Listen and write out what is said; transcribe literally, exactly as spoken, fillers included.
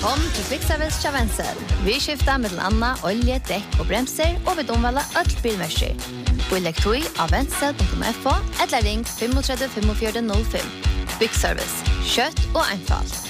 Kom til Kvickservice til Wenzel. Vi skifter med Anna, olje, dekk og bremser, og vi domvaler alt bilmersker. Og elektroi av wenzel punktum f o eller ring fem tre fem fire null fem. Kvickservice. Kjøtt og einfalt.